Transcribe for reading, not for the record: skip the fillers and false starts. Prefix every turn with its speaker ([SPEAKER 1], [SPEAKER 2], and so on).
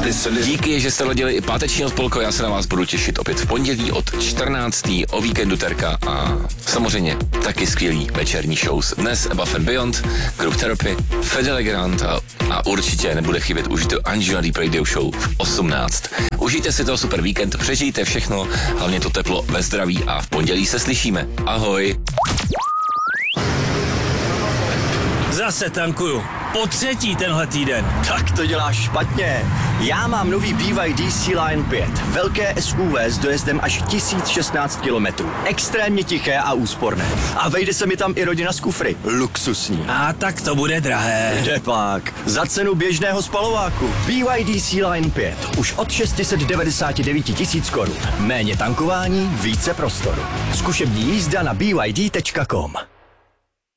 [SPEAKER 1] Díky, že jste hleděli i páteční odpolko, já se na vás budu těšit opět v pondělí od 14. o víkendu Terka a samozřejmě taky skvělý večerní shows. Dnes Above and Beyond, Group Therapy, Fede Legrand a určitě nebude chybět už to Angela Deep Radio Show v 18. Užijte si toho super víkend, přežijte všechno, hlavně to teplo ve zdraví a v pondělí se slyšíme. Ahoj.
[SPEAKER 2] Zase tankuju. Po třetí tenhle týden.
[SPEAKER 3] Tak to děláš špatně. Já mám nový BYD C-Line 5. Velké SUV s dojezdem až 1016 km. Extrémně tiché a úsporné. A vejde se mi tam i rodina z kufry. Luxusní.
[SPEAKER 2] A tak to bude drahé.
[SPEAKER 3] Kdepak. Za cenu běžného spalováku. BYD C-Line 5. Už od 699 tisíc korun. Méně tankování, více prostoru. Zkušební jízda na byd.com.